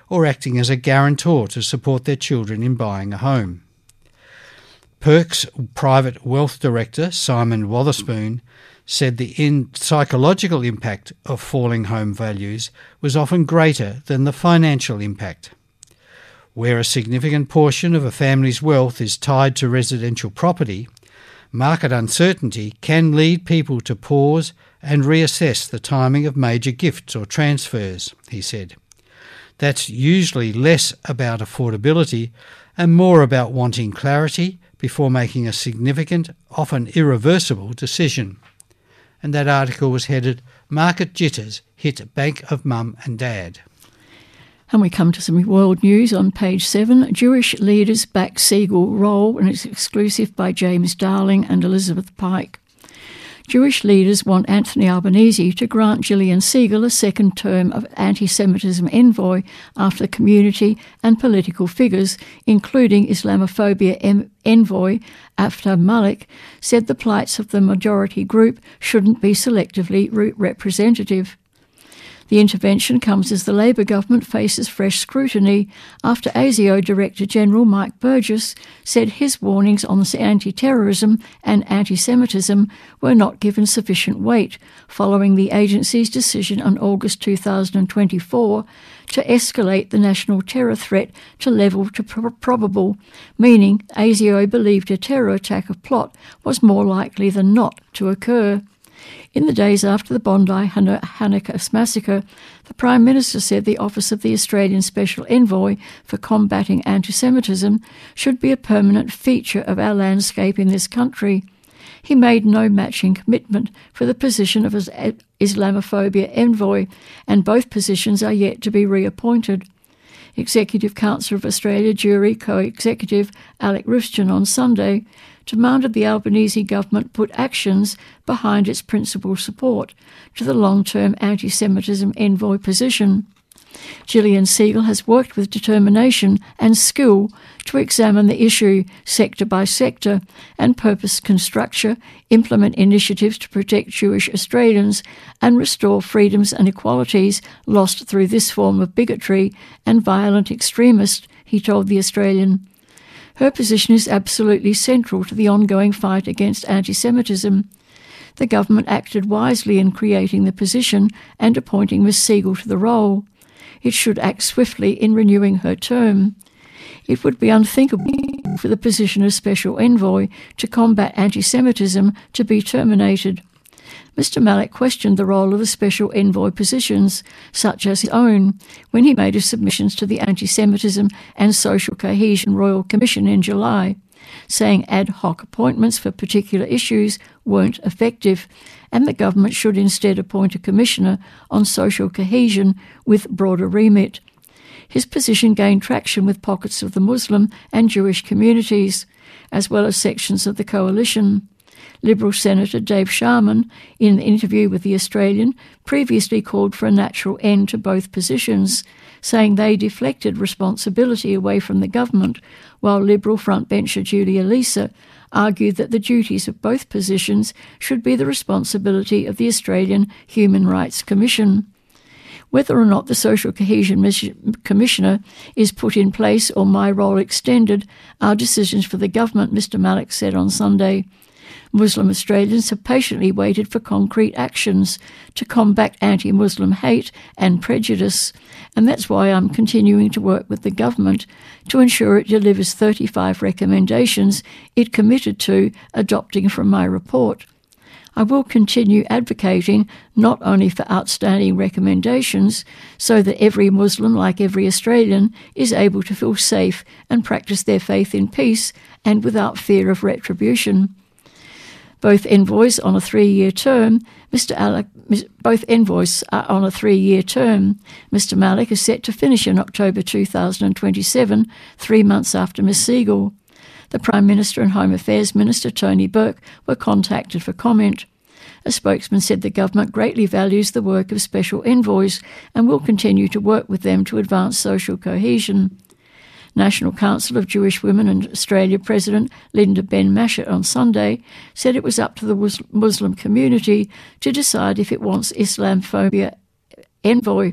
or acting as a guarantor to support their children in buying a home. Perk's private wealth director, Simon Wotherspoon, said the psychological impact of falling home values was often greater than the financial impact. Where a significant portion of a family's wealth is tied to residential property, market uncertainty can lead people to pause and reassess the timing of major gifts or transfers, he said. That's usually less about affordability and more about wanting clarity before making a significant, often irreversible decision. And that article was headed, Market Jitters Hit Bank of Mum and Dad. And we come to some world news on page 7. Jewish leaders back Siegel role, and it's exclusive by James Darling and Elizabeth Pike. Jewish leaders want Anthony Albanese to grant Gillian Siegel a second term of anti-Semitism envoy after community and political figures, including Islamophobia envoy Aftab Malik, said the plights of the majority group shouldn't be selectively representative. The intervention comes as the Labor government faces fresh scrutiny after ASIO Director General Mike Burgess said his warnings on anti-terrorism and anti-Semitism were not given sufficient weight following the agency's decision on August 2024 to escalate the national terror threat to level to probable, meaning ASIO believed a terror attack or plot was more likely than not to occur. In the days after the Bondi Hanukkah massacre, the Prime Minister said the Office of the Australian Special Envoy for Combating Anti-Semitism should be a permanent feature of our landscape in this country. He made no matching commitment for the position of Islamophobia envoy, and both positions are yet to be reappointed. Executive Council of Australia Jury Co-Executive Alec Ruschan on Sunday demanded the Albanese government put actions behind its principal support to the long-term anti-Semitism envoy position. Gillian Siegel has worked with determination and skill to examine the issue sector by sector and purpose constructure, implement initiatives to protect Jewish Australians and restore freedoms and equalities lost through this form of bigotry and violent extremist, he told The Australian. Her position is absolutely central to the ongoing fight against anti-Semitism. The government acted wisely in creating the position and appointing Ms Siegel to the role. It should act swiftly in renewing her term. It would be unthinkable for the position of Special Envoy to combat anti-Semitism to be terminated. Mr Malik questioned the role of the Special Envoy positions, such as his own, when he made his submissions to the Anti-Semitism and Social Cohesion Royal Commission in July, saying ad hoc appointments for particular issues weren't effective, and the government should instead appoint a commissioner on social cohesion with broader remit. His position gained traction with pockets of the Muslim and Jewish communities, as well as sections of the coalition. Liberal Senator Dave Sharman, in an interview with The Australian, previously called for a natural end to both positions, saying they deflected responsibility away from the government, while Liberal frontbencher Julia Leeser argued that the duties of both positions should be the responsibility of the Australian Human Rights Commission. Whether or not the Social Cohesion Commissioner is put in place or my role extended are decisions for the government, Mr Malik said on Sunday. Muslim Australians have patiently waited for concrete actions to combat anti-Muslim hate and prejudice, and that's why I'm continuing to work with the government to ensure it delivers 35 recommendations it committed to adopting from my report. I will continue advocating not only for outstanding recommendations so that every Muslim, like every Australian, is able to feel safe and practice their faith in peace and without fear of retribution. Both envoys on a 3-year term. Both envoys are on a 3-year term. Mr Malik is set to finish in October 2027, 3 months after Ms Siegel. The Prime Minister and Home Affairs Minister Tony Burke were contacted for comment. A spokesman said the government greatly values the work of special envoys and will continue to work with them to advance social cohesion. National Council of Jewish Women in Australia President Linda Ben-Mashert on Sunday said it was up to the Muslim community to decide if it wants Islamophobia envoy.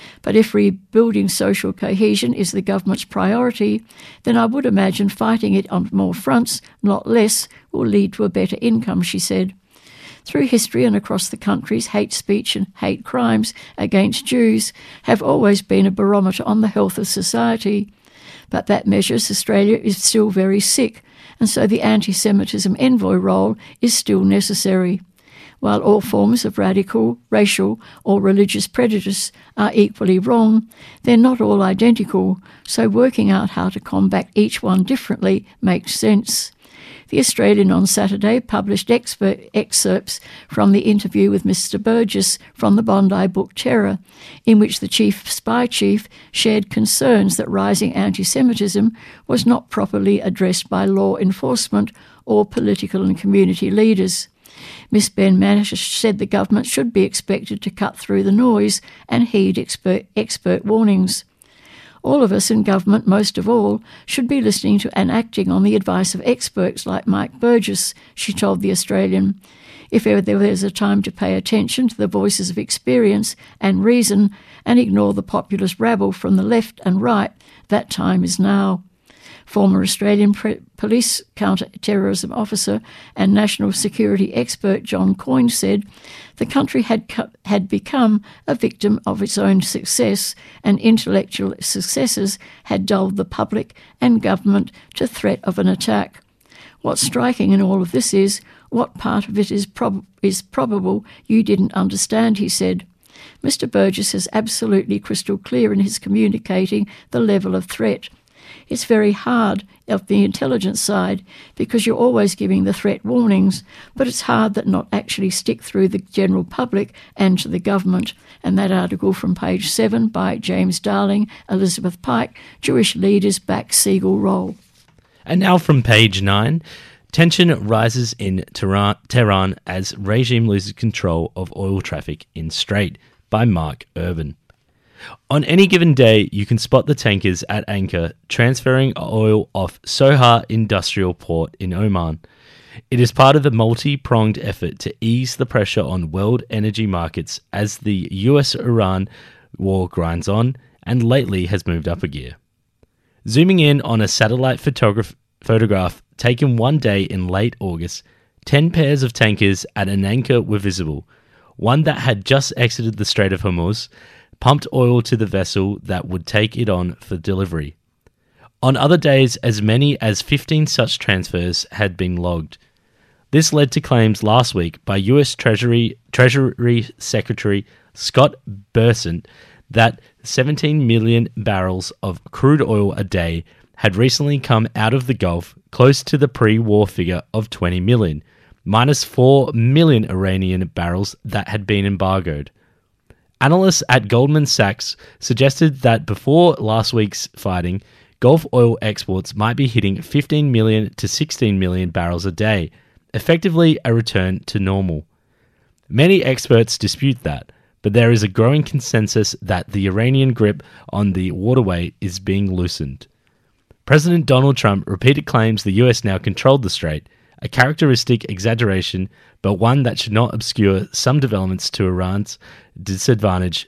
But if rebuilding social cohesion is the government's priority, then I would imagine fighting it on more fronts, not less, will lead to a better income, she said. Through history and across the countries, hate speech and hate crimes against Jews have always been a barometer on the health of society. But that measures Australia is still very sick, and so the anti-Semitism envoy role is still necessary. While all forms of radical, racial or religious prejudice are equally wrong, they're not all identical, so working out how to combat each one differently makes sense. The Australian on Saturday published excerpts from the interview with Mr. Burgess from the Bondi book Terror, in which the spy chief shared concerns that rising anti-Semitism was not properly addressed by law enforcement or political and community leaders. Miss Ben Manish said the government should be expected to cut through the noise and heed expert warnings. All of us in government, most of all, should be listening to and acting on the advice of experts like Mike Burgess, she told The Australian. If ever there was a time to pay attention to the voices of experience and reason and ignore the populist rabble from the left and right, that time is now. Former Australian police counter-terrorism officer and national security expert John Coyne said the country had become a victim of its own success, and intellectual successes had dulled the public and government to threat of an attack. What's striking in all of this is what part of it is probable you didn't understand, he said. Mr. Burgess is absolutely crystal clear in his communicating the level of threat. It's very hard of the intelligence side because you're always giving the threat warnings, but it's hard that not actually stick through the general public and to the government. And that article from page 7 by James Darling, Elizabeth Pike, Jewish leaders back Siegel role. And now from page 9, tension rises in Tehran as regime loses control of oil traffic in Strait by Mark Urban. On any given day, you can spot the tankers at anchor transferring oil off Sohar Industrial Port in Oman. It is part of a multi-pronged effort to ease the pressure on world energy markets as the US-Iran war grinds on and lately has moved up a gear. Zooming in on a satellite photograph taken one day in late August, 10 pairs of tankers at an anchor were visible. One that had just exited the Strait of Hormuz pumped oil to the vessel that would take it on for delivery. On other days, as many as 15 such transfers had been logged. This led to claims last week by US Treasury Secretary Scott Bessent that 17 million barrels of crude oil a day had recently come out of the Gulf, close to the pre-war figure of 20 million, minus 4 million Iranian barrels that had been embargoed. Analysts at Goldman Sachs suggested that before last week's fighting, Gulf oil exports might be hitting 15 million to 16 million barrels a day, effectively a return to normal. Many experts dispute that, but there is a growing consensus that the Iranian grip on the waterway is being loosened. President Donald Trump repeated claims the US now controlled the strait, a characteristic exaggeration, but one that should not obscure some developments to Iran's disadvantage.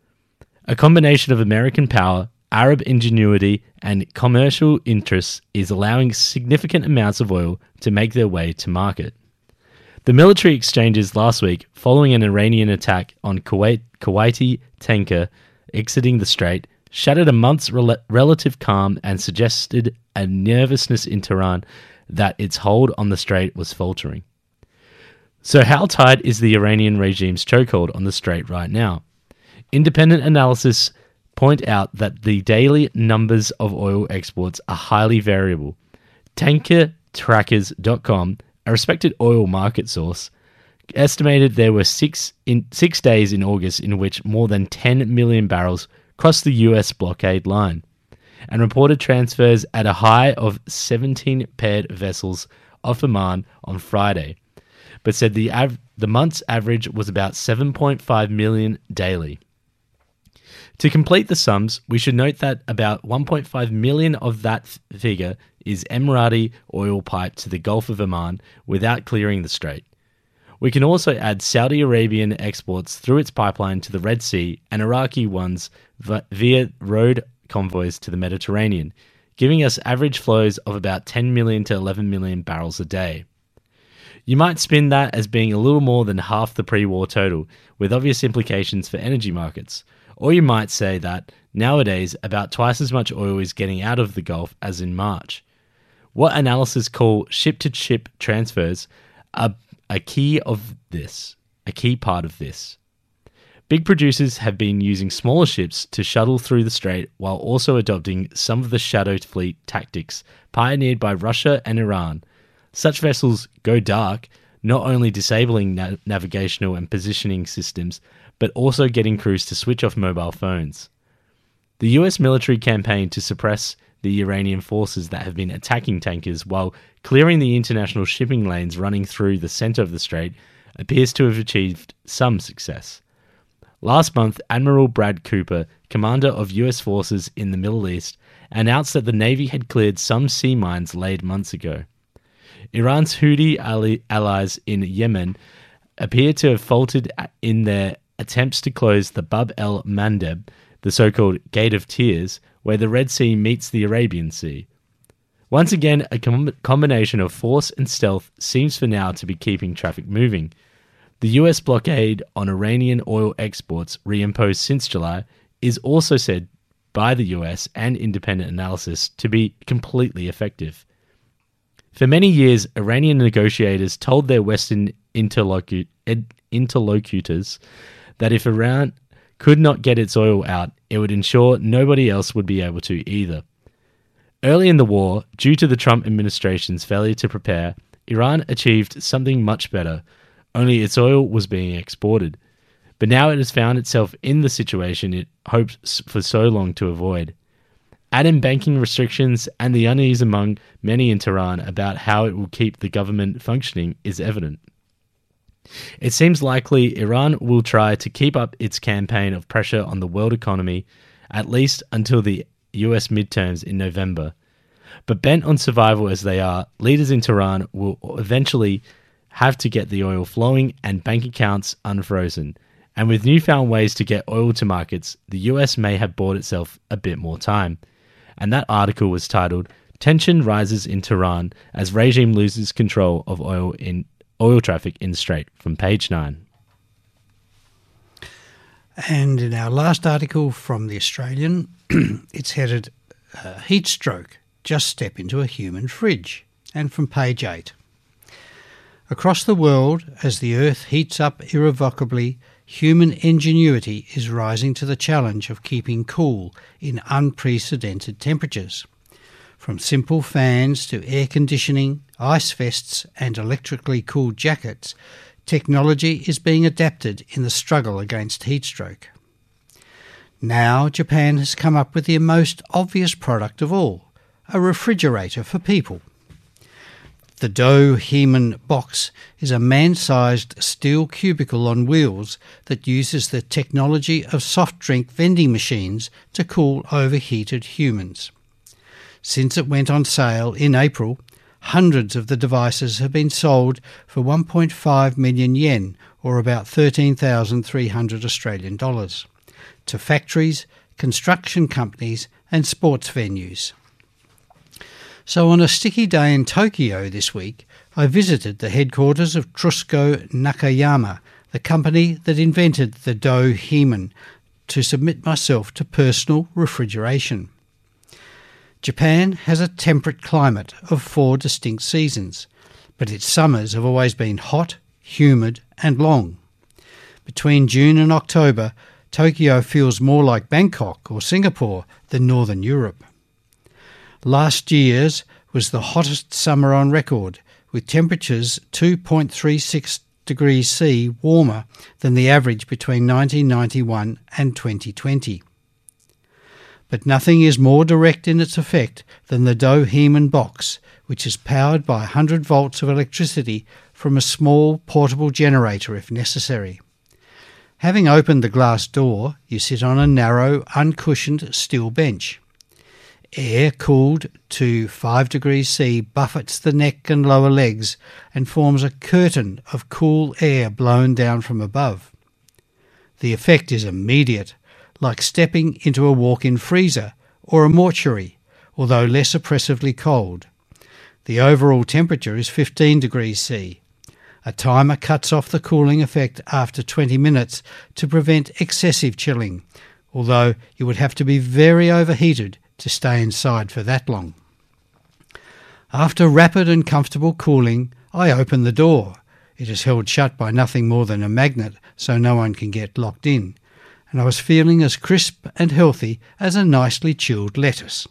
A combination of American power, Arab ingenuity, and commercial interests is allowing significant amounts of oil to make their way to market. The military exchanges last week, following an Iranian attack on Kuwaiti tanker exiting the strait, shattered a month's relative calm and suggested a nervousness in Tehran that its hold on the strait was faltering. So how tight is the Iranian regime's chokehold on the strait right now? Independent analysis point out that the daily numbers of oil exports are highly variable. TankerTrackers.com, a respected oil market source, estimated there were 6 days in August in which more than 10 million barrels crossed the US blockade line, and reported transfers at a high of 17 paired vessels off Oman on Friday, but said the month's average was about 7.5 million daily. To complete the sums, we should note that about 1.5 million of that figure is Emirati oil piped to the Gulf of Oman without clearing the strait. We can also add Saudi Arabian exports through its pipeline to the Red Sea and Iraqi ones via road convoys to the Mediterranean, giving us average flows of about 10 million to 11 million barrels a day. You might spin that as being a little more than half the pre-war total, with obvious implications for energy markets. Or you might say that, nowadays, about twice as much oil is getting out of the Gulf as in March. What analysts call ship-to-ship transfers are a key part of this. Big producers have been using smaller ships to shuttle through the strait while also adopting some of the shadow fleet tactics pioneered by Russia and Iran. Such vessels go dark, not only disabling navigational and positioning systems, but also getting crews to switch off mobile phones. The US military campaign to suppress the Iranian forces that have been attacking tankers while clearing the international shipping lanes running through the center of the strait appears to have achieved some success. Last month, Admiral Brad Cooper, commander of US forces in the Middle East, announced that the Navy had cleared some sea mines laid months ago. Iran's Houthi allies in Yemen appear to have faltered in their attempts to close the Bab el-Mandeb, the so-called Gate of Tears, where the Red Sea meets the Arabian Sea. Once again, a combination of force and stealth seems for now to be keeping traffic moving. The US blockade on Iranian oil exports reimposed since July is also said by the US and independent analysis to be completely effective. For many years, Iranian negotiators told their Western interlocutors that if Iran could not get its oil out, it would ensure nobody else would be able to either. Early in the war, due to the Trump administration's failure to prepare, Iran achieved something much better, only its oil was being exported. But now it has found itself in the situation it hoped for so long to avoid. Add in banking restrictions and the unease among many in Tehran about how it will keep the government functioning is evident. It seems likely Iran will try to keep up its campaign of pressure on the world economy, at least until the US midterms in November. But bent on survival as they are, leaders in Tehran will eventually have to get the oil flowing and bank accounts unfrozen. And with newfound ways to get oil to markets, the US may have bought itself a bit more time. And that article was titled, "Tension Rises in Tehran as Regime Loses Control of Oil Traffic in Strait," from page 9. And in our last article from The Australian, it's headed, "Heat Stroke, Just Step into a Human Fridge," and from page 8. Across the world, as the Earth heats up irrevocably, human ingenuity is rising to the challenge of keeping cool in unprecedented temperatures. From simple fans to air conditioning, ice vests and electrically cooled jackets, technology is being adapted in the struggle against heat stroke. Now Japan has come up with the most obvious product of all, a refrigerator for people. The Do Heeman box is a man-sized steel cubicle on wheels that uses the technology of soft drink vending machines to cool overheated humans. Since it went on sale in April, hundreds of the devices have been sold for 1.5 million yen, or about 13,300 Australian dollars, to factories, construction companies and sports venues. So on a sticky day in Tokyo this week, I visited the headquarters of Trusco Nakayama, the company that invented the Do Heeman, to submit myself to personal refrigeration. Japan has a temperate climate of 4 distinct seasons, but its summers have always been hot, humid and long. Between June and October, Tokyo feels more like Bangkok or Singapore than Northern Europe. Last year's was the hottest summer on record, with temperatures 2.36 degrees C warmer than the average between 1991 and 2020. But nothing is more direct in its effect than the Do Heeman box, which is powered by 100 volts of electricity from a small portable generator if necessary. Having opened the glass door, you sit on a narrow, uncushioned steel bench. Air cooled to 5 degrees C buffets the neck and lower legs and forms a curtain of cool air blown down from above. The effect is immediate, like stepping into a walk-in freezer or a mortuary, although less oppressively cold. The overall temperature is 15 degrees C. A timer cuts off the cooling effect after 20 minutes to prevent excessive chilling, although you would have to be very overheated to stay inside for that long. After rapid and comfortable cooling, I open the door. It is held shut by nothing more than a magnet, so no one can get locked in, and I was feeling as crisp and healthy as a nicely chilled lettuce.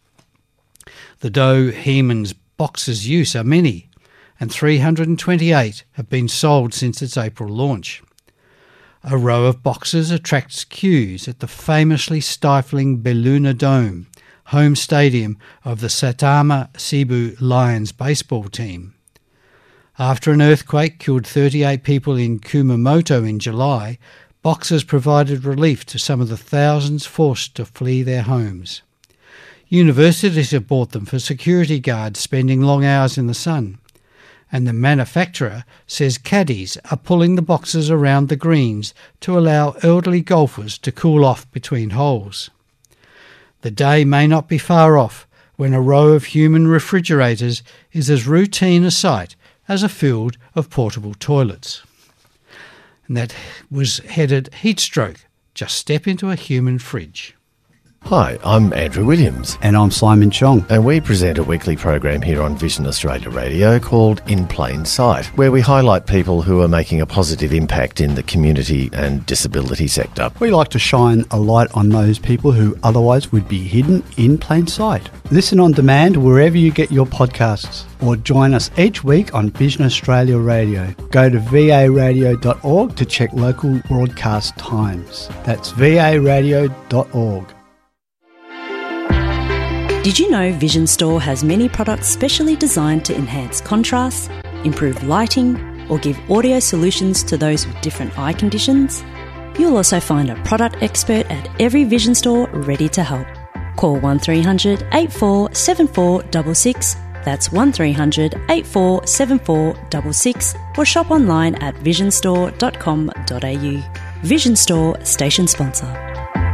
The Doe Hemans boxes' use are many, and 328 have been sold since its April launch. A row of boxes attracts queues at the famously stifling Belluna Dome, home stadium of the Saitama Cebu Lions baseball team. After an earthquake killed 38 people in Kumamoto in July, boxes provided relief to some of the thousands forced to flee their homes. Universities have bought them for security guards spending long hours in the sun, and the manufacturer says caddies are pulling the boxes around the greens to allow elderly golfers to cool off between holes. The day may not be far off when a row of human refrigerators is as routine a sight as a field of portable toilets. And that was headed Heatstroke. Just step into a human fridge. Hi, I'm Andrew Williams. And I'm Simon Chong. And we present a weekly program here on Vision Australia Radio called In Plain Sight, where we highlight people who are making a positive impact in the community and disability sector. We like to shine a light on those people who otherwise would be hidden in plain sight. Listen on demand wherever you get your podcasts, or join us each week on Vision Australia Radio. Go to varadio.org to check local broadcast times. That's varadio.org. Did you know Vision Store has many products specially designed to enhance contrast, improve lighting, or give audio solutions to those with different eye conditions? You'll also find a product expert at every Vision Store ready to help. Call 1300 84 7466, that's 1300 84 7466, or shop online at visionstore.com.au. Vision Store, station sponsor.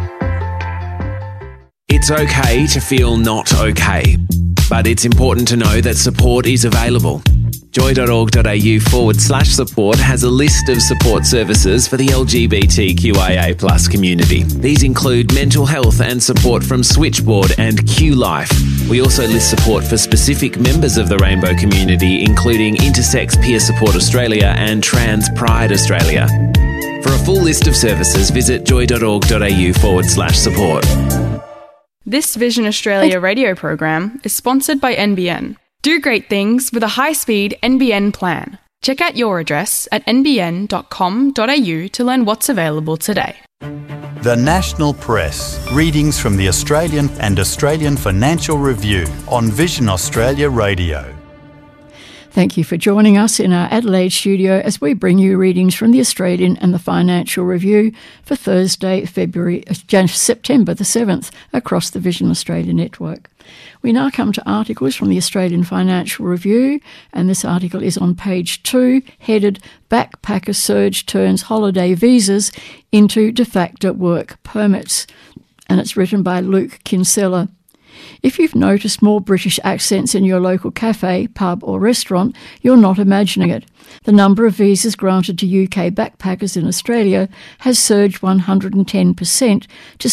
It's okay to feel not okay, but it's important to know that support is available. Joy.org.au/support has a list of support services for the LGBTQIA+ community. These include mental health and support from Switchboard and Q Life. We also list support for specific members of the rainbow community, including Intersex Peer Support Australia and Trans Pride Australia. For a full list of services, visit joy.org.au/support. This Vision Australia radio program is sponsored by NBN. Do great things with a high-speed NBN plan. Check out your address at nbn.com.au to learn what's available today. The National Press. Readings from the Australian and Australian Financial Review on Vision Australia Radio. Thank you for joining us in our Adelaide studio as we bring you readings from the Australian and the Financial Review for Thursday, September the 7th across the Vision Australia network. We now come to articles from the Australian Financial Review, and this article is on page 2, headed Backpacker Surge Turns Holiday Visas into De facto Work Permits, and it's written by Luke Kinsella. If you've noticed more British accents in your local cafe, pub or restaurant, you're not imagining it. The number of visas granted to UK backpackers in Australia has surged 110% to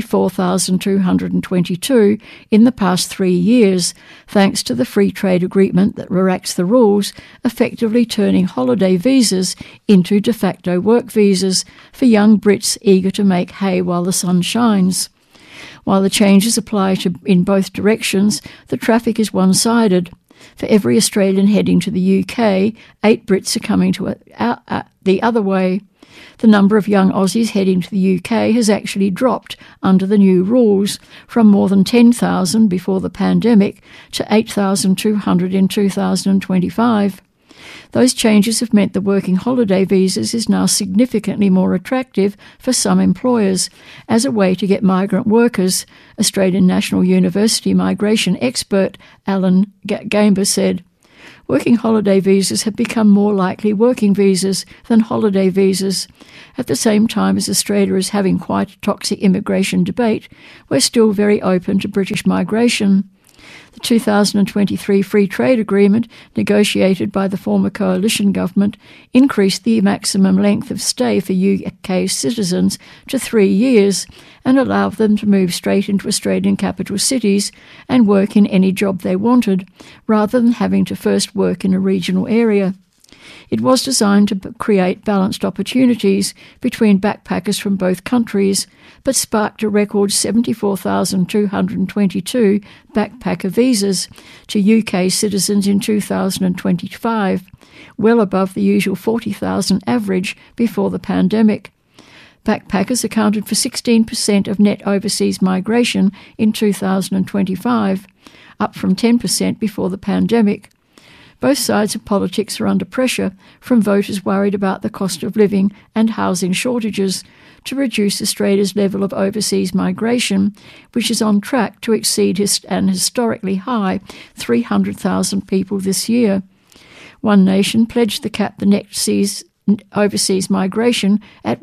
74,222 in the past 3 years, thanks to the free trade agreement that relaxed the rules, effectively turning holiday visas into de facto work visas for young Brits eager to make hay while the sun shines. While the changes apply in both directions, the traffic is one-sided. For every Australian heading to the UK, 8 Brits are coming the other way. The number of young Aussies heading to the UK has actually dropped under the new rules, from more than 10,000 before the pandemic to 8,200 in 2025. Those changes have meant the working holiday visas is now significantly more attractive for some employers as a way to get migrant workers, Australian National University migration expert Alan Gamber said. Working holiday visas have become more likely working visas than holiday visas. At the same time as Australia is having quite a toxic immigration debate, we're still very open to British migration. The 2023 Free Trade Agreement, negotiated by the former coalition government, increased the maximum length of stay for UK citizens to 3 years and allowed them to move straight into Australian capital cities and work in any job they wanted, rather than having to first work in a regional area. It was designed to create balanced opportunities between backpackers from both countries, but sparked a record 74,222 backpacker visas to UK citizens in 2025, well above the usual 40,000 average before the pandemic. Backpackers accounted for 16% of net overseas migration in 2025, up from 10% before the pandemic. Both sides of politics are under pressure from voters worried about the cost of living and housing shortages to reduce Australia's level of overseas migration, which is on track to exceed an historically high 300,000 people this year. One Nation pledged to cap the net overseas migration at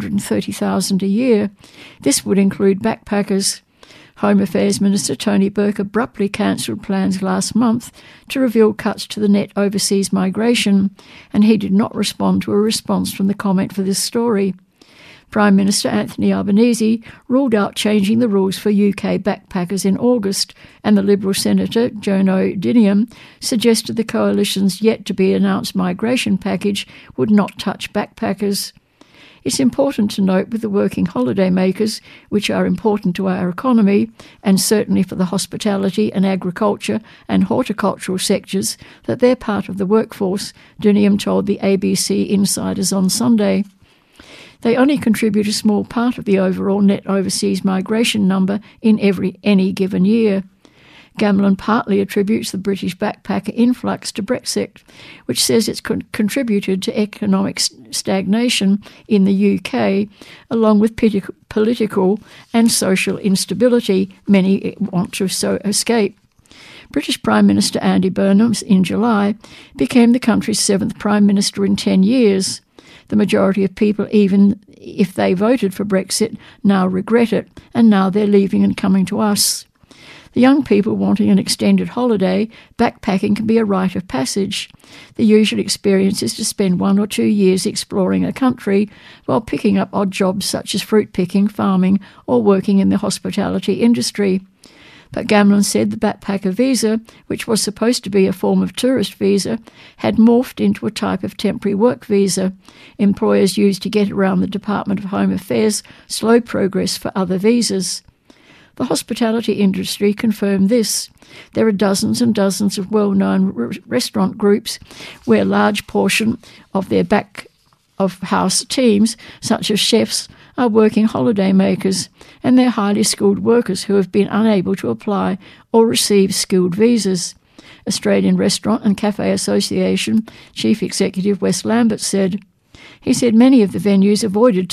130,000 a year. This would include backpackers. Home Affairs Minister Tony Burke abruptly cancelled plans last month to reveal cuts to the net overseas migration, and he did not respond to a response from the comment for this story. Prime Minister Anthony Albanese ruled out changing the rules for UK backpackers in August, and the Liberal Senator Jono Diniam suggested the coalition's yet-to-be-announced migration package would not touch backpackers. It's important to note with the working holiday makers, which are important to our economy, and certainly for the hospitality and agriculture and horticultural sectors, that they're part of the workforce, Duniam told the ABC Insiders on Sunday. They only contribute a small part of the overall net overseas migration number in any given year. Gamlin partly attributes the British backpacker influx to Brexit, which says it's contributed to economic stagnation in the UK, along with political and social instability many want to escape. British Prime Minister Andy Burnham in July became the country's 7th Prime Minister in 10 years. The majority of people, even if they voted for Brexit, now regret it, and now they're leaving and coming to us. The young people wanting an extended holiday, backpacking can be a rite of passage. The usual experience is to spend 1 or 2 years exploring a country while picking up odd jobs such as fruit picking, farming, or working in the hospitality industry. But Gamlin said the backpacker visa, which was supposed to be a form of tourist visa, had morphed into a type of temporary work visa employers use to get around the Department of Home Affairs' slow progress for other visas. The hospitality industry confirmed this. There are dozens and dozens of well-known restaurant groups where a large portion of their back-of-house teams, such as chefs, are working holiday makers, and they're highly skilled workers who have been unable to apply or receive skilled visas. Australian Restaurant and Cafe Association Chief Executive Wes Lambert said. He said many of the venues avoided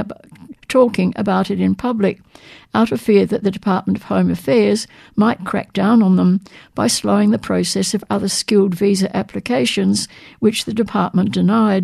talking about it in public, out of fear that the Department of Home Affairs might crack down on them by slowing the process of other skilled visa applications, which the department denied.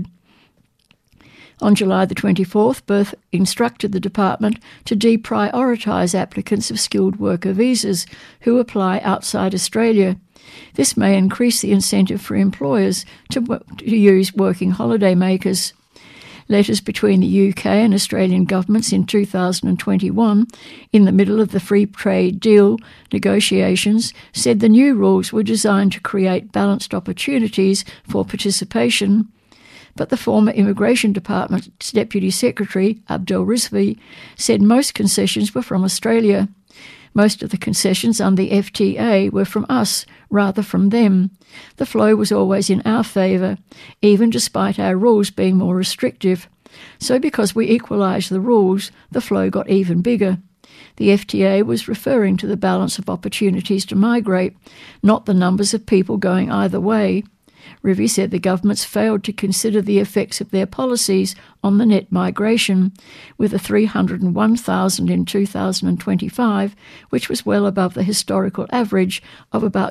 On July the 24th, Berth instructed the department to deprioritise applicants of skilled worker visas who apply outside Australia. This may increase the incentive for employers to use working holiday makers. Letters between the UK and Australian governments in 2021, in the middle of the free trade deal negotiations, said the new rules were designed to create balanced opportunities for participation. But the former Immigration Department's Deputy Secretary, Abdel Rizvi, said most concessions were from Australia. Most of the concessions under the FTA were from us, rather from them. The flow was always in our favour, even despite our rules being more restrictive. So because we equalised the rules, the flow got even bigger. The FTA was referring to the balance of opportunities to migrate, not the numbers of people going either way. Revie said the governments failed to consider the effects of their policies on the net migration, with a 301,000 in 2025, which was well above the historical average of about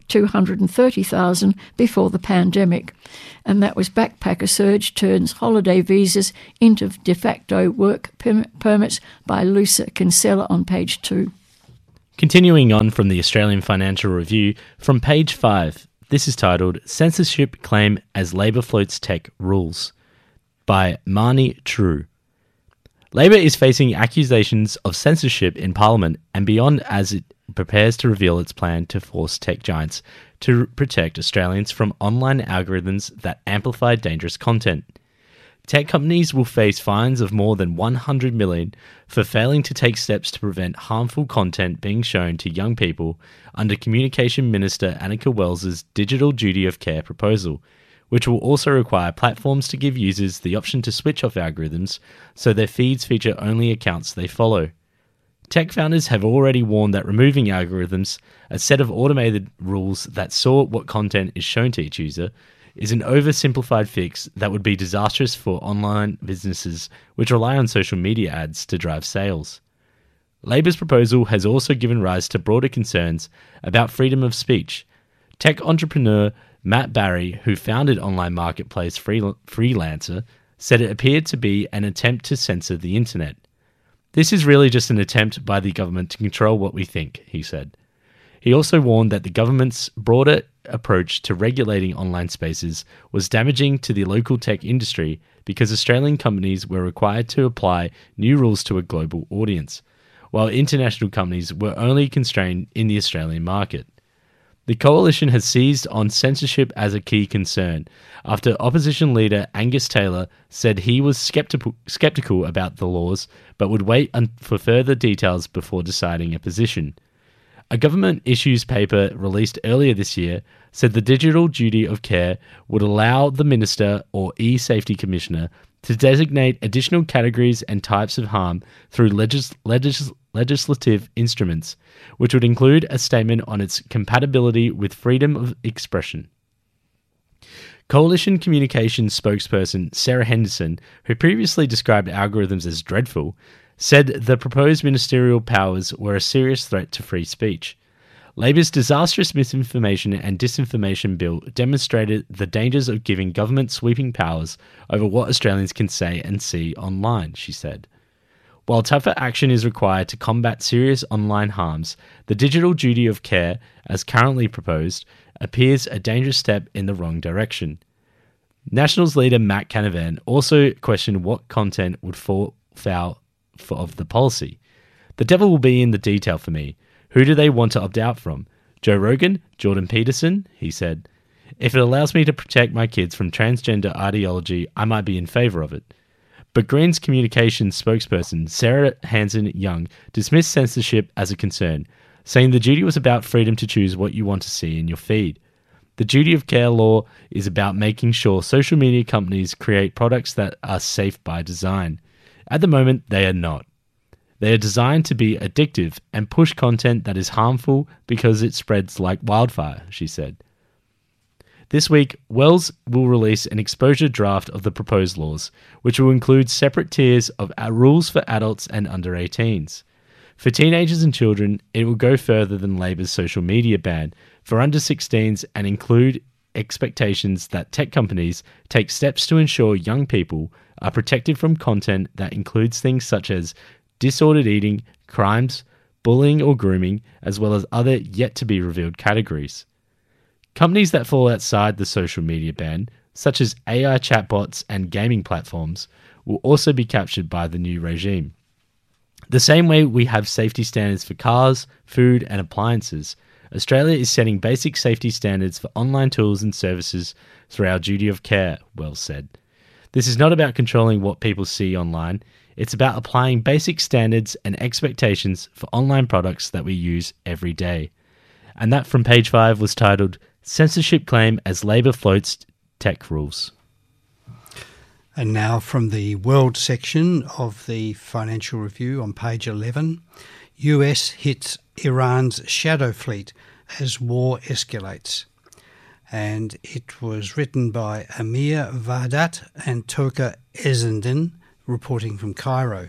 230,000 before the pandemic. And that was backpacker surge turns holiday visas into de facto work permits by Lucia Kinsella on page 2. Continuing on from the Australian Financial Review, from page 5, this is titled Censorship Claim as Labor Floats Tech Rules by Marnie True. Labor is facing accusations of censorship in Parliament and beyond as it prepares to reveal its plan to force tech giants to protect Australians from online algorithms that amplify dangerous content. Tech companies will face fines of more than $100 million for failing to take steps to prevent harmful content being shown to young people under Communication Minister Annika Wells' Digital Duty of Care proposal, which will also require platforms to give users the option to switch off algorithms so their feeds feature only accounts they follow. Tech founders have already warned that removing algorithms, a set of automated rules that sort what content is shown to each user, is an oversimplified fix that would be disastrous for online businesses which rely on social media ads to drive sales. Labor's proposal has also given rise to broader concerns about freedom of speech. Tech entrepreneur Matt Barry, who founded online marketplace Freelancer, said it appeared to be an attempt to censor the internet. This is really just an attempt by the government to control what we think, he said. He also warned that the government's broader approach to regulating online spaces was damaging to the local tech industry because Australian companies were required to apply new rules to a global audience, while international companies were only constrained in the Australian market. The coalition has seized on censorship as a key concern after opposition leader Angus Taylor said he was skeptical about the laws but would wait for further details before deciding a position. A government issues paper released earlier this year said the Digital Duty of Care would allow the Minister or e-Safety Commissioner to designate additional categories and types of harm through legislative instruments, which would include a statement on its compatibility with freedom of expression. Coalition Communications spokesperson Sarah Henderson, who previously described algorithms as dreadful, said the proposed ministerial powers were a serious threat to free speech. Labor's disastrous misinformation and disinformation bill demonstrated the dangers of giving government sweeping powers over what Australians can say and see online, she said. While tougher action is required to combat serious online harms, the Digital Duty of Care, as currently proposed, appears a dangerous step in the wrong direction. Nationals leader Matt Canavan also questioned what content would fall foul of the policy. The devil will be in the detail for me. Who do they want to opt out from? Joe Rogan? Jordan Peterson? He said. If it allows me to protect my kids from transgender ideology, I might be in favour of it. But Green's communications spokesperson, Sarah Hanson-Young, dismissed censorship as a concern, saying the duty was about freedom to choose what you want to see in your feed. The Duty of Care law is about making sure social media companies create products that are safe by design. At the moment, they are not. They are designed to be addictive and push content that is harmful because it spreads like wildfire, she said. This week, Wells will release an exposure draft of the proposed laws, which will include separate tiers of rules for adults and under 18s. For teenagers and children, it will go further than Labor's social media ban for under 16s and include expectations that tech companies take steps to ensure young people are protected from content that includes things such as disordered eating, crimes, bullying or grooming, as well as other yet-to-be-revealed categories. Companies that fall outside the social media ban, such as AI chatbots and gaming platforms, will also be captured by the new regime. The same way we have safety standards for cars, food and appliances, Australia is setting basic safety standards for online tools and services through our duty of care, Wells said. This is not about controlling what people see online, it's about applying basic standards and expectations for online products that we use every day. And that from page 5 was titled Censorship Claim as Labor Floats Tech Rules. And now from the world section of the Financial Review on page 11, US hits Iran's shadow fleet as war escalates. and it was written by Amir Vardat and Toka Ezendin, reporting from Cairo.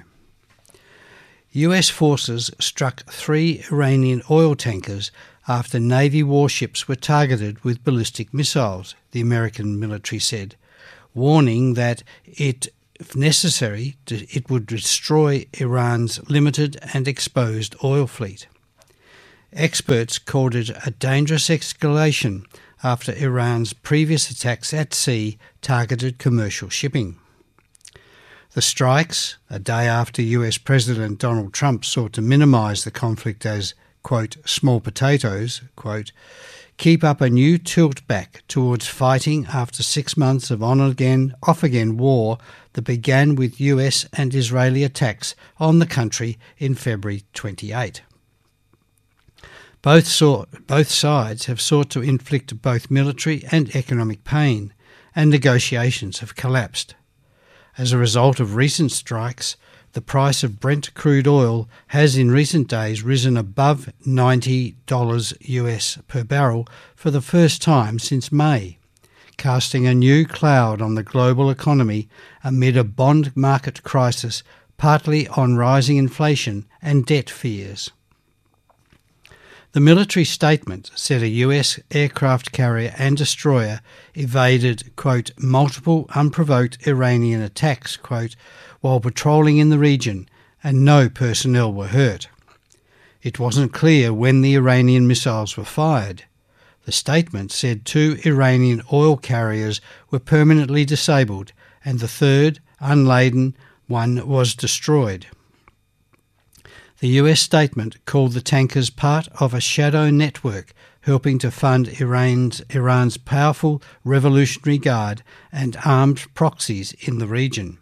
US forces struck 3 Iranian oil tankers after Navy warships were targeted with ballistic missiles, the American military said, warning that if necessary, it would destroy Iran's limited and exposed oil fleet. Experts called it a dangerous escalation after Iran's previous attacks at sea targeted commercial shipping. The strikes, a day after US President Donald Trump sought to minimise the conflict as, quote, small potatoes, quote, keep up a new tilt back towards fighting after 6 months of on-again, off-again war that began with US and Israeli attacks on the country in February 28. Both sides have sought to inflict both military and economic pain, and negotiations have collapsed. As a result of recent strikes, the price of Brent crude oil has in recent days risen above $90 US per barrel for the first time since May, casting a new cloud on the global economy amid a bond market crisis partly on rising inflation and debt fears. The military statement said a US aircraft carrier and destroyer evaded, quote, multiple unprovoked Iranian attacks, quote, while patrolling in the region, and no personnel were hurt. It wasn't clear when the Iranian missiles were fired. The statement said 2 Iranian oil carriers were permanently disabled, and the third, unladen one, was destroyed. The US statement called the tankers part of a shadow network helping to fund Iran's powerful Revolutionary Guard and armed proxies in the region.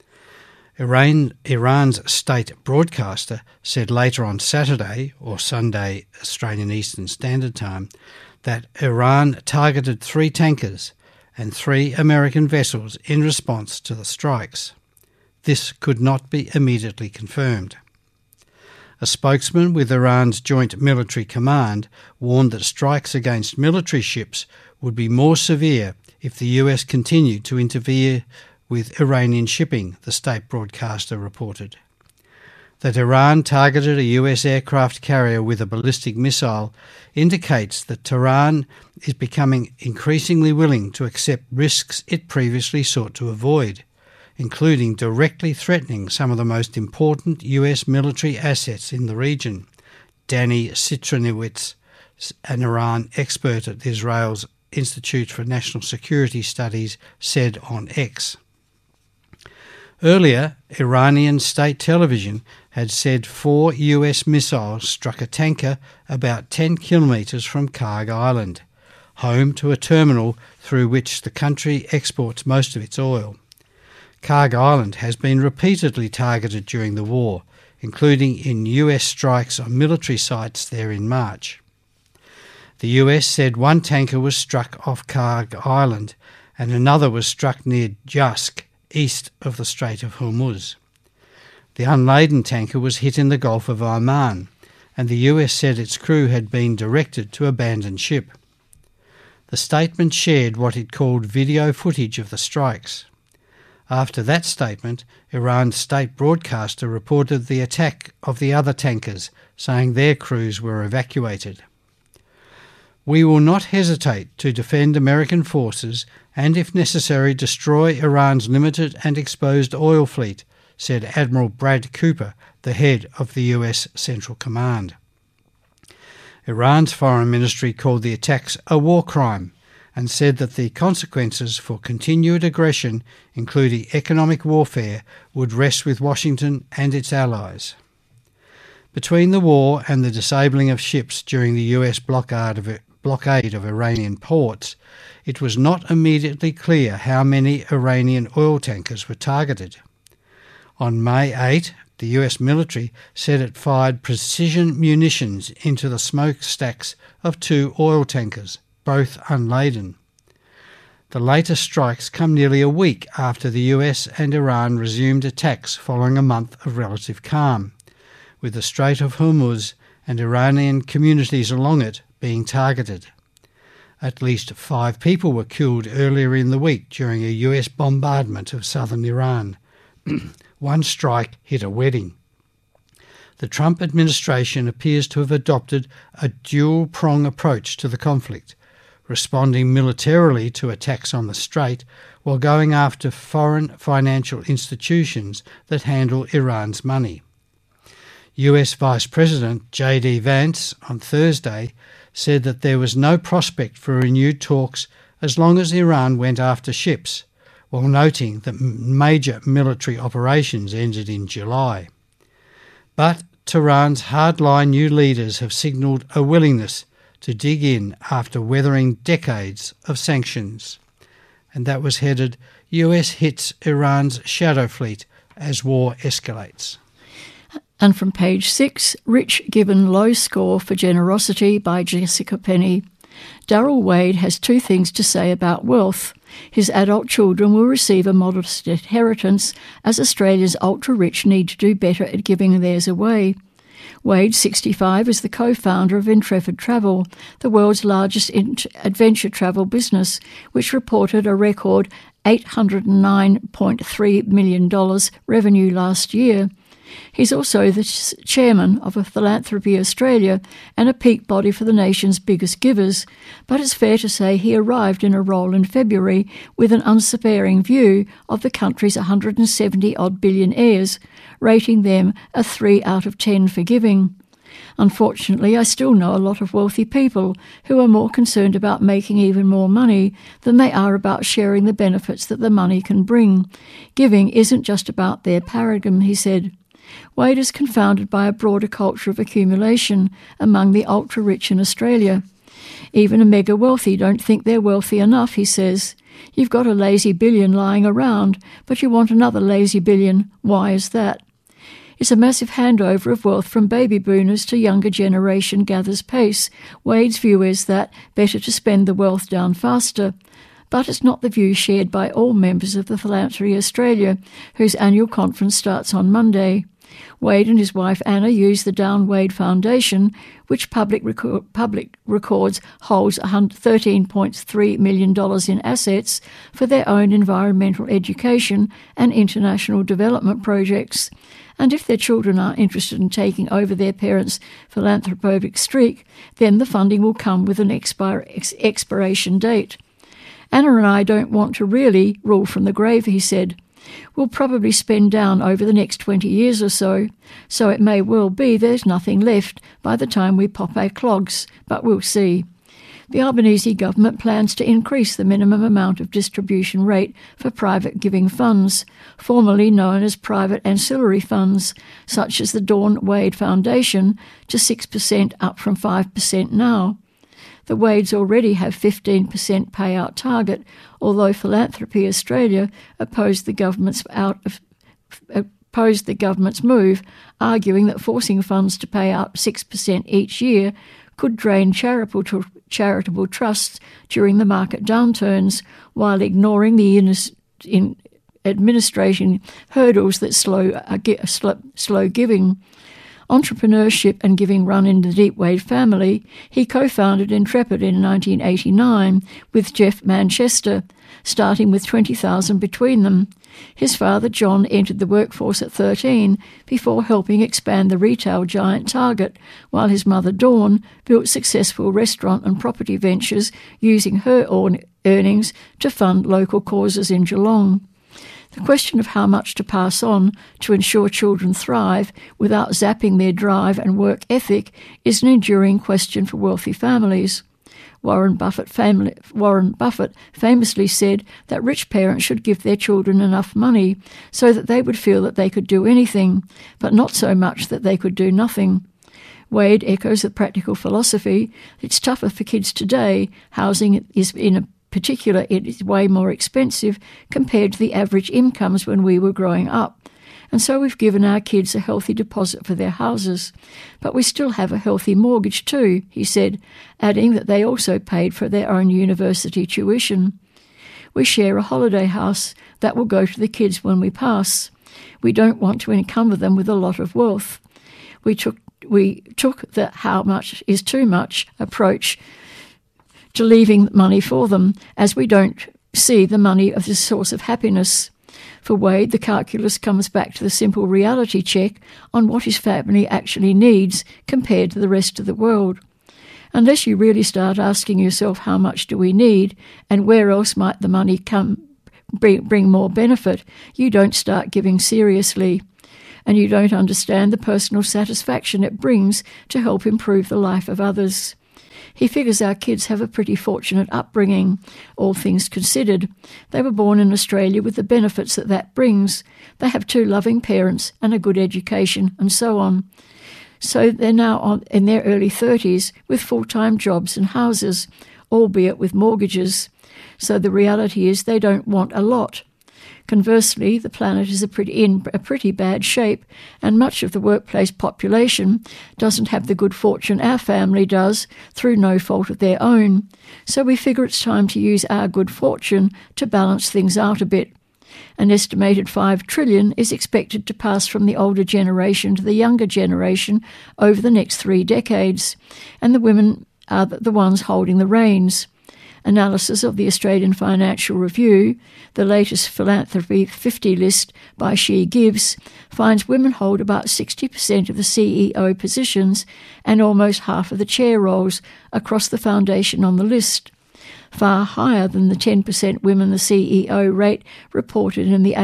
Iran's state broadcaster said later on Saturday, or Sunday Australian Eastern Standard Time, that Iran targeted 3 tankers and 3 American vessels in response to the strikes. This could not be immediately confirmed. A spokesman with Iran's Joint Military Command warned that strikes against military ships would be more severe if the US continued to interfere with Iranian shipping, the state broadcaster reported. That Iran targeted a US aircraft carrier with a ballistic missile indicates that Tehran is becoming increasingly willing to accept risks it previously sought to avoid, including directly threatening some of the most important US military assets in the region, Danny Citronowitz, an Iran expert at Israel's Institute for National Security Studies, said on X. Earlier, Iranian state television had said 4 US missiles struck a tanker about 10 kilometres from Karg Island, home to a terminal through which the country exports most of its oil. Karg Island has been repeatedly targeted during the war, including in US strikes on military sites there in March. The US said 1 tanker was struck off Karg Island and another was struck near Jusk, east of the Strait of Hormuz. The unladen tanker was hit in the Gulf of Oman, and the US said its crew had been directed to abandon ship. The statement shared what it called video footage of the strikes. After that statement, Iran's state broadcaster reported the attack of the other tankers, saying their crews were evacuated. We will not hesitate to defend American forces and, if necessary, destroy Iran's limited and exposed oil fleet, said Admiral Brad Cooper, the head of the US Central Command. Iran's foreign ministry called the attacks a war crime and said that the consequences for continued aggression, including economic warfare, would rest with Washington and its allies. Between the war and the disabling of ships during the US blockade of Iranian ports, it was not immediately clear how many Iranian oil tankers were targeted. On May 8, the US military said it fired precision munitions into the smokestacks of 2 oil tankers, both unladen. The latest strikes come nearly a week after the US and Iran resumed attacks following a month of relative calm, with the Strait of Hormuz and Iranian communities along it being targeted. At least 5 people were killed earlier in the week during a US bombardment of southern Iran. One strike hit a wedding. The Trump administration appears to have adopted a dual-prong approach to the conflict, responding militarily to attacks on the Strait while going after foreign financial institutions that handle Iran's money. US Vice President J.D. Vance on Thursday said that there was no prospect for renewed talks as long as Iran went after ships, while noting that major military operations ended in July. But Tehran's hardline new leaders have signalled a willingness to dig in after weathering decades of sanctions. And that was headed, US hits Iran's shadow fleet as war escalates. And from page 6, Rich given low score for generosity by Jessica Penny. Darryl Wade has 2 things to say about wealth. His adult children will receive a modest inheritance, as Australia's ultra-rich need to do better at giving theirs away. Wade, 65, is the co-founder of Intrepid Travel, the world's largest adventure travel business, which reported a record $809.3 million revenue last year. He's also the chairman of Philanthropy Australia and a peak body for the nation's biggest givers, but it's fair to say he arrived in a role in February with an unsparing view of the country's 170-odd billionaires, rating them a 3 out of 10 for giving. Unfortunately, I still know a lot of wealthy people who are more concerned about making even more money than they are about sharing the benefits that the money can bring. Giving isn't just about their paradigm, he said. Wade is confounded by a broader culture of accumulation among the ultra-rich in Australia. Even a mega-wealthy don't think they're wealthy enough, he says. You've got a lazy billion lying around, but you want another lazy billion. Why is that? It's a massive handover of wealth from baby boomers to younger generation gathers pace. Wade's view is that better to spend the wealth down faster. But it's not the view shared by all members of the Philanthropy Australia, whose annual conference starts on Monday. Wade and his wife Anna use the Down Wade Foundation, which Public Records holds $13.3 million in assets, for their own environmental education and international development projects. And if their children are interested in taking over their parents' philanthropic streak, then the funding will come with an expiration date. Anna and I don't want to really rule from the grave, he said. We'll probably spend down over the next 20 years or so it may well be there's nothing left by the time we pop our clogs, but we'll see. The Albanese government plans to increase the minimum amount of distribution rate for private giving funds, formerly known as private ancillary funds, such as the Dawn Wade Foundation, to 6%, up from 5% now. The Wades already have 15% payout target, although Philanthropy Australia opposed the government's move, arguing that forcing funds to pay out 6% each year could drain charitable trusts during the market downturns, while ignoring the administration hurdles that slow giving. Entrepreneurship and giving run in the Deep Wade family, he co-founded Intrepid in 1989 with Jeff Manchester, starting with $20,000 between them. His father, John, entered the workforce at 13 before helping expand the retail giant Target, while his mother, Dawn, built successful restaurant and property ventures using her earnings to fund local causes in Geelong. The question of how much to pass on to ensure children thrive without zapping their drive and work ethic is an enduring question for wealthy families. Warren Buffett famously said that rich parents should give their children enough money so that they would feel that they could do anything, but not so much that they could do nothing. Wade echoes the practical philosophy: it's tougher for kids today. Housing is it is way more expensive compared to the average incomes when we were growing up. And so we've given our kids a healthy deposit for their houses. But we still have a healthy mortgage too, he said, adding that they also paid for their own university tuition. We share a holiday house that will go to the kids when we pass. We don't want to encumber them with a lot of wealth. We took the how much is too much approach to leaving money for them, as we don't see the money as a source of happiness. For Wade, the calculus comes back to the simple reality check on what his family actually needs compared to the rest of the world. Unless you really start asking yourself how much do we need and where else might the money bring more benefit, you don't start giving seriously. And you don't understand the personal satisfaction it brings to help improve the life of others. He figures our kids have a pretty fortunate upbringing, all things considered. They were born in Australia with the benefits that brings. They have 2 loving parents and a good education and so on. So they're now in their early 30s with full-time jobs and houses, albeit with mortgages. So the reality is they don't want a lot. Conversely, the planet is in a pretty bad shape, and much of the workplace population doesn't have the good fortune our family does through no fault of their own. So we figure it's time to use our good fortune to balance things out a bit. An estimated $5 trillion is expected to pass from the older generation to the younger generation over the next 3 decades, and the women are the ones holding the reins. Analysis of the Australian Financial Review, the latest Philanthropy 50 list by She Gives, finds women hold about 60% of the CEO positions and almost half of the chair roles across the foundation on the list, far higher than the 10% women the CEO rate reported in the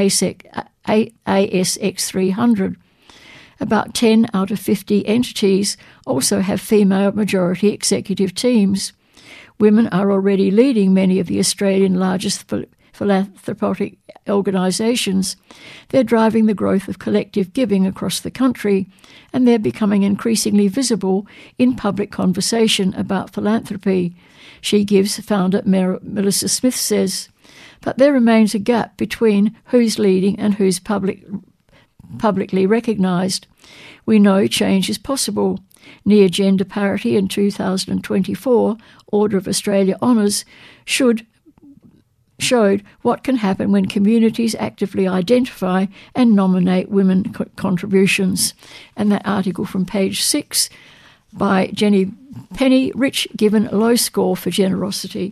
ASX 300. About 10 out of 50 entities also have female majority executive teams. Women are already leading many of the Australian largest philanthropic organisations. They're driving the growth of collective giving across the country, and they're becoming increasingly visible in public conversation about philanthropy. She Gives founder Melissa Smith says, but there remains a gap between who's leading and who's publicly recognised. We know change is possible. Near gender parity in 2024, Order of Australia Honours showed what can happen when communities actively identify and nominate women contributions. And that article from page 6 by Jenny Penny, Rich given low score for generosity.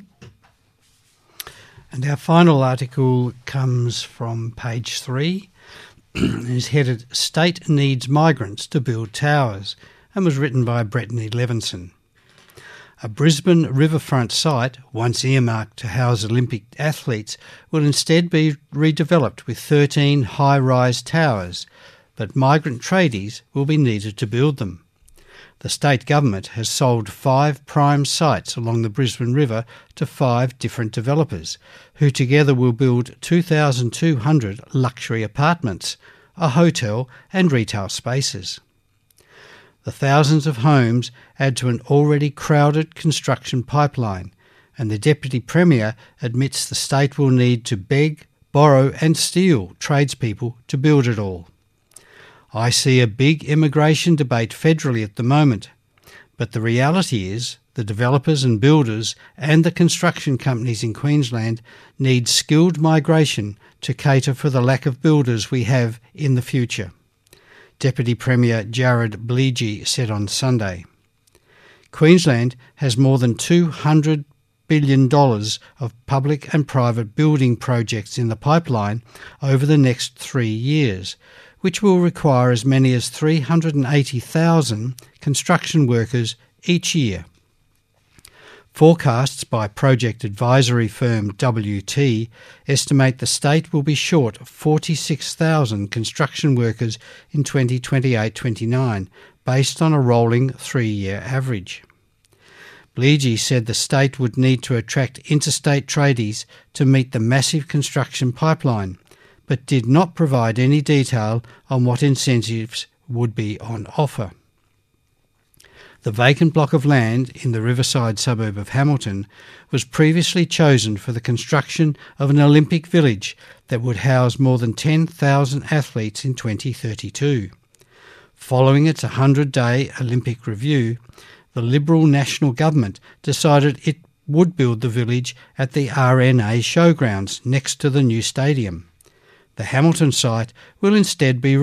And our final article comes from page 3 and is headed State Needs Migrants to Build Towers, and was written by Brittany Levinson. A Brisbane riverfront site, once earmarked to house Olympic athletes, will instead be redeveloped with 13 high-rise towers, but migrant tradies will be needed to build them. The state government has sold 5 prime sites along the Brisbane River to 5 different developers, who together will build 2,200 luxury apartments, a hotel and retail spaces. The thousands of homes add to an already crowded construction pipeline, and the Deputy Premier admits the state will need to beg, borrow and steal tradespeople to build it all. I see a big immigration debate federally at the moment, but the reality is the developers and builders and the construction companies in Queensland need skilled migration to cater for the lack of builders we have in the future. Deputy Premier Jared Bleegey said on Sunday. Queensland has more than $200 billion of public and private building projects in the pipeline over the next 3 years, which will require as many as 380,000 construction workers each year. Forecasts by project advisory firm WT estimate the state will be short of 46,000 construction workers in 2028-29, based on a rolling 3-year average. Bleegey said the state would need to attract interstate tradies to meet the massive construction pipeline, but did not provide any detail on what incentives would be on offer. The vacant block of land in the riverside suburb of Hamilton was previously chosen for the construction of an Olympic village that would house more than 10,000 athletes in 2032. Following its 100-day Olympic review, the Liberal National Government decided it would build the village at the RNA Showgrounds next to the new stadium. The Hamilton site will instead be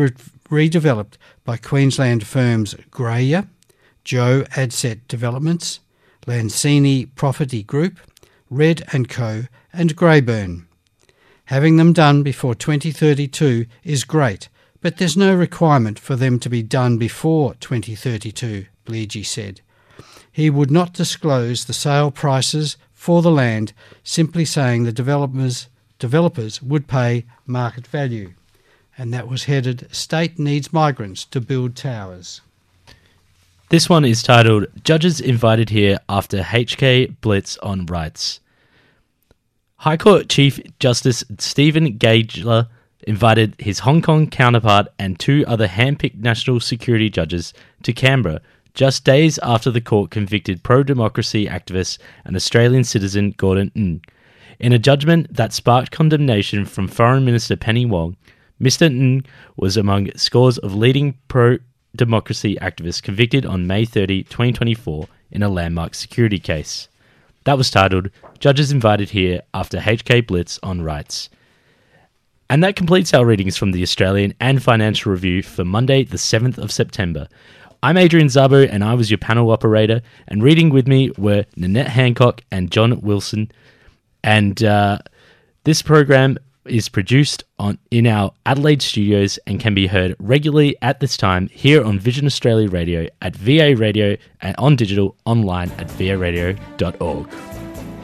redeveloped by Queensland firms Graya, Joe Adset Developments, Lancini Property Group, Red & Co and Greyburn. Having them done before 2032 is great, but there's no requirement for them to be done before 2032, Blegi said. He would not disclose the sale prices for the land, simply saying the developers would pay market value. And that was headed, State Needs Migrants to Build Towers. This one is titled, Judges Invited Here After HK Blitz on Rights. High Court Chief Justice Stephen Gagler invited his Hong Kong counterpart and 2 other hand-picked national security judges to Canberra just days after the court convicted pro-democracy activist and Australian citizen Gordon Ng. In a judgment that sparked condemnation from Foreign Minister Penny Wong, Mr. Ng was among scores of leading pro-democracy activists convicted on May 30, 2024 in a landmark security case. That was titled, Judges Invited Here After HK Blitz on Rights. And that completes our readings from the Australian and Financial Review for Monday, the 7th of September. I'm Adrian Szabo and I was your panel operator, and reading with me were Nanette Hancock and John Wilson. And this program is produced in our Adelaide studios and can be heard regularly at this time here on Vision Australia Radio, at VA Radio, and on digital online at varadio.org.